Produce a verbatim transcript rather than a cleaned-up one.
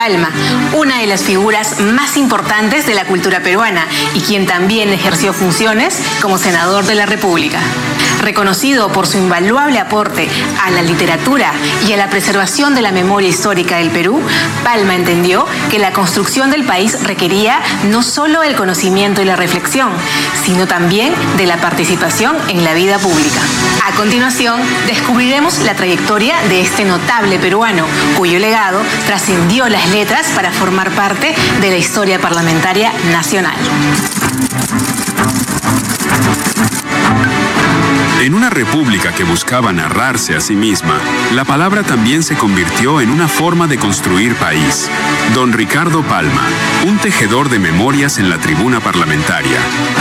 Palma, una de las figuras más importantes de la cultura peruana y quien también ejerció funciones como senador de la República. Reconocido por su invaluable aporte a la literatura y a la preservación de la memoria histórica del Perú, Palma entendió que la construcción del país requería no solo el conocimiento y la reflexión, sino también de la participación en la vida pública. A continuación, descubriremos la trayectoria de este notable peruano, cuyo legado trascendió las letras para formar parte de la historia parlamentaria nacional. En una república que buscaba narrarse a sí misma, la palabra también se convirtió en una forma de construir país. Don Ricardo Palma, un tejedor de memorias en la tribuna parlamentaria.